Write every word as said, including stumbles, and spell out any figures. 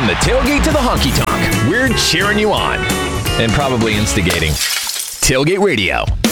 From the tailgate to the honky tonk, we're cheering you on. And probably instigating. Tailgate Radio.